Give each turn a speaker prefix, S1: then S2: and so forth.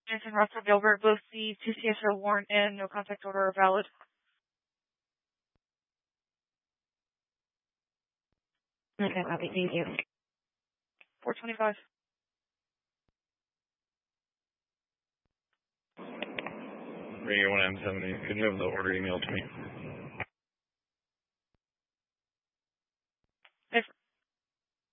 S1: Jensen, Russell, Gilbert, both the 2 CSO warrant and no contact order are valid.
S2: Okay, copy. Thank you.
S1: 425.
S3: Radio 1M70. Could you have the order emailed to me?